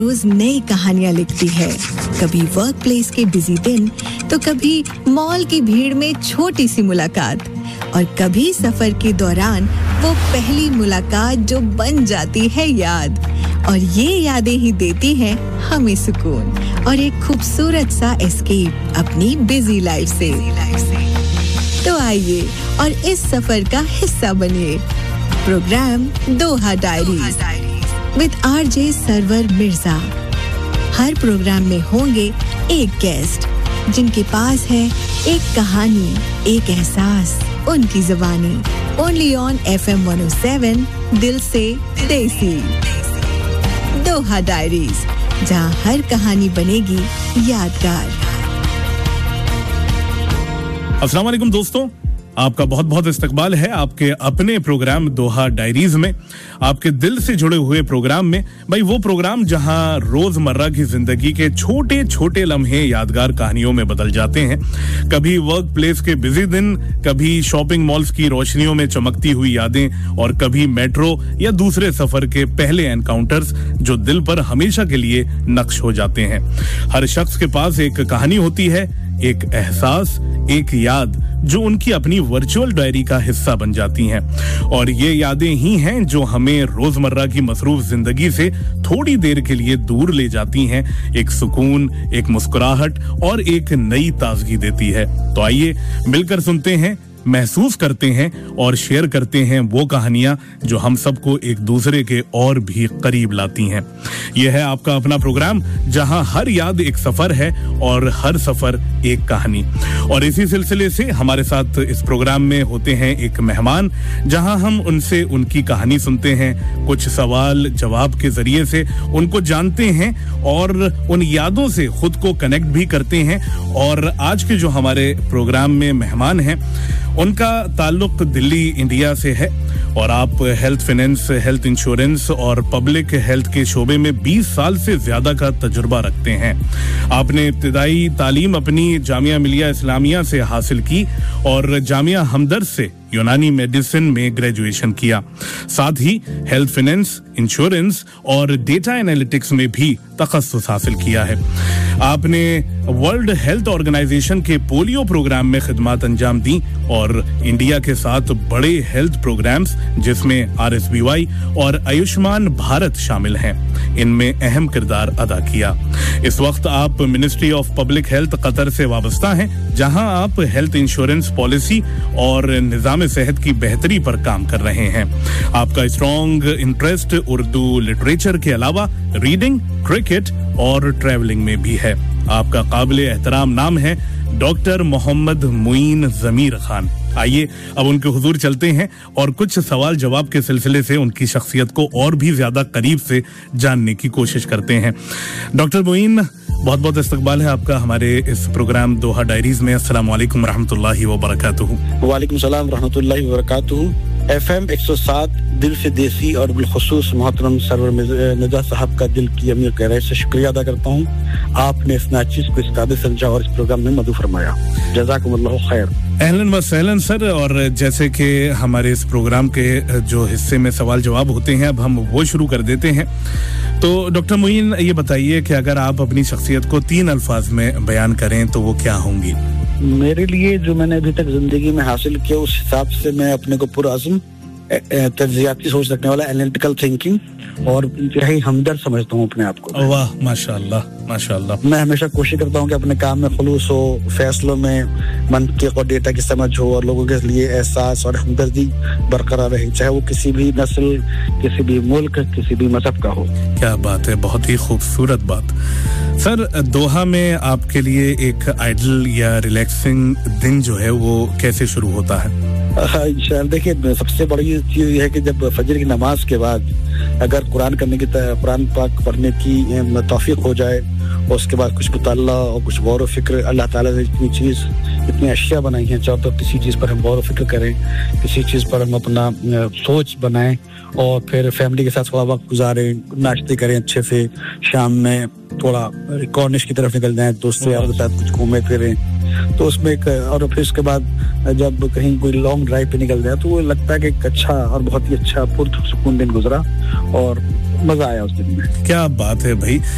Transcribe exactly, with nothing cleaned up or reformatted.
रोज नई कहानियां लिखती है, कभी वर्क प्लेस के बिजी दिन, तो कभी मॉल की भीड़ में छोटी सी मुलाकात, और कभी सफर के दौरान वो पहली मुलाकात जो बन जाती है याद। और ये यादें ही देती हैं हमें सुकून और एक खूबसूरत सा एस्केप अपनी बिजी लाइफ से। तो आइए और इस सफर का हिस्सा बनिए। Programme Doha diaries with RJ server Mirza. Her programme में होंगे एक गेस्ट जिनके पास है एक कहानी, एक एहसास, उनकी जुबानी। Only on F M one O seven, दिल से देसी। दोहा डायरीज, जहां हर कहानी बनेगी यादगार। अस्सलाम वालेकुम दोस्तों, आपका बहुत बहुत इस्तकबाल है आपके अपने प्रोग्राम दोहा डायरीज में, आपके दिल से जुड़े हुए प्रोग्राम में। भाई वो प्रोग्राम जहां रोजमर्रा की जिंदगी के छोटे छोटे लम्हे यादगार कहानियों में बदल जाते हैं। कभी वर्क प्लेस के बिजी दिन, कभी शॉपिंग मॉल्स की रोशनियों में चमकती हुई यादें, और कभी मेट्रो या दूसरे सफर के पहले एनकाउंटर्स जो दिल पर हमेशा के लिए नक्श हो जाते हैं। हर शख्स के पास एक कहानी होती है, एक एहसास, एक याद जो उनकी अपनी वर्चुअल डायरी का हिस्सा बन जाती हैं। और ये यादें ही हैं जो हमें रोजमर्रा की मसरूफ जिंदगी से थोड़ी देर के लिए दूर ले जाती हैं, एक सुकून, एक मुस्कुराहट और एक नई ताजगी देती है। तो आइए मिलकर सुनते हैं, महसूस करते हैं और शेयर करते हैं वो कहानियां जो हम सबको एक दूसरे के और भी करीब लाती हैं। यह है आपका अपना प्रोग्राम जहां हर याद एक सफर है और हर सफर एक कहानी। और इसी सिलसिले से हमारे साथ इस प्रोग्राम में होते हैं एक मेहमान, जहां हम उनसे उनकी कहानी सुनते हैं, कुछ सवाल जवाब के जरिए से उनको जानते हैं और उन यादों से खुद को कनेक्ट भी करते हैं। और आज के जो हमारे प्रोग्राम में मेहमान हैं उनका ताल्लुक दिल्ली इंडिया से है, और आप हेल्थ फाइनेंस, हेल्थ इंश्योरेंस और पब्लिक हेल्थ के शोबे में बीस साल से ज्यादा का तजुर्बा रखते हैं। आपने इब्तिदाई तालीम अपनी जामिया मिलिया इस्लामिया से हासिल की और जामिया हमदर्द से यूनानी मेडिसिन में ग्रेजुएशन किया। साथ ही हेल्थ फाइनेंस, इंश्योरेंस और डेटा एनालिटिक्स में भी तखस्सुस हासिल किया है। आपने वर्ल्ड हेल्थ ऑर्गेनाइजेशन के पोलियो प्रोग्राम में खिदमत अंजाम दी और इंडिया के साथ बड़े हेल्थ प्रोग्राम्स जिसमें आर एस बी वाई और आयुष्मान भारत शामिल हैं, इनमें अहम किरदार अदा किया। इस वक्त आप ministry of public health Qatar से वाबस्ता हैं, जहां आप हेल्थ इंश्योरेंस पॉलिसी और निजाम सेहत की बेहतरी पर काम कर रहे हैं। आपका स्ट्रॉन्ग इंटरेस्ट उर्दू लिटरेचर के अलावा रीडिंग, क्रिकेट और ट्रैवलिंग में भी है। आपका काबिले एहतराम नाम है डॉक्टर मोहम्मद मुईन जमीर खान। आइए अब उनके हुजूर चलते हैं और कुछ सवाल जवाब के सिलसिले से उनकी शख्सियत को और भी ज्यादा करीब से जानने की कोशिश करते हैं। डॉक्टर मुईन, बहुत बहुत इस्तकबाल है आपका हमारे इस प्रोग्राम दोहा डायरीज में। अस्सलाम वालेकुम रहमतुल्लाहि व बरकातुहू। वालेकुम सलाम रहमतुल्लाहि व बरकातुहू। एफ एम एक सौ सात दिल से देसी और बिलखुसूस मोहतरम सरवर मिर्जा साहब का दिल की अमीर गहराई से शुक्रिया अदा करता हूँ। आपने इस नाचिज को इस काबिल समझा और इस प्रोग्राम में मदु फरमाया। जज़ाकुमुल्लाहु खैर। अहलन व सहलन सर। और जैसे कि हमारे इस प्रोग्राम के जो हिस्से में सवाल जवाब होते हैं, अब हम वो शुरू कर देते हैं। तो डॉक्टर मुईन, ये बताइए कि अगर आप अपनी शख्सियत को तीन अल्फाज में बयान करें तो वो क्या होंगी? मेरे लिए जो मैंने अभी तक जिंदगी में हासिल किया उस हिसाब से मैं अपने को पुरअज़्म, तज्ज़ियाती सोच रखने वाला, एनालिटिकल थिंकिंग और इंतहाई हमदर्द समझता हूँ अपने आप को। वाह, माशाअल्लाह माशाअल्लाह। मैं हमेशा कोशिश करता हूँ कि अपने काम में खुलूस हो, फैसलों में मंतिक और डेटा की समझ हो और लोगों के लिए एहसास और हमदर्दी बरकरार रहे, चाहे वो किसी भी नस्ल, किसी भी मुल्क, किसी भी मजहब का हो। क्या बात है, बहुत ही खूबसूरत बात। सर, दोहा में आपके लिए एक आइडल या रिलैक्सिंग दिन जो है वो कैसे शुरू होता है? देखिए, सबसे बड़ी चीज ये है कि जब फजर की नमाज के बाद अगर कुरान करने की कुरान पाक पढ़ने की तौफीक हो जाए और उसके बाद कुछ मुताल्ला और कुछ गौर व फिक्र, अल्लाह ताला ने इतनी चीज, इतनी अशिया बनाई हैं, चाहे तो किसी चीज पर हम गौर व फिक्र करें, किसी चीज पर हम अपना सोच बनाएं और फिर फैमिली के साथ थोड़ा वक्त गुजारें, नाश्ते करें अच्छे से, शाम में थोड़ा कॉर्निश की तरफ निकल जाएं, दोस्तों यारों के साथ कुछ घूमे फिरें, तो उसमें एक, और फिर उसके बाद जब कहीं कोई लॉन्ग ड्राइव पे निकल जाए तो वो लगता है कि एक अच्छा और बहुत ही अच्छा पुरसुकून दिन गुजरा और मजा आया उस दिन में। क्या बात है भाई।